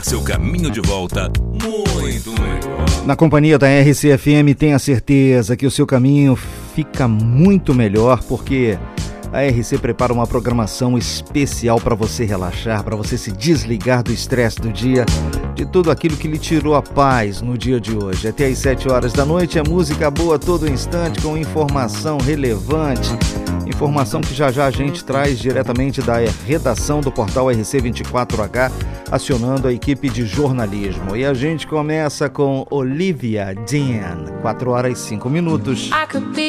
Seu caminho de volta muito melhor. Na companhia da RC-FM, tenha certeza que o seu caminho fica muito melhor, porque a RC prepara uma programação especial para você relaxar, para você se desligar do estresse do dia, de tudo aquilo que lhe tirou a paz no dia de hoje. Até às 7 horas da noite é música boa a todo instante, com informação relevante, informação que já a gente traz diretamente da redação do portal RC24H, acionando a equipe de jornalismo. E a gente começa com Olivia Dean, 4 horas e 5 minutos.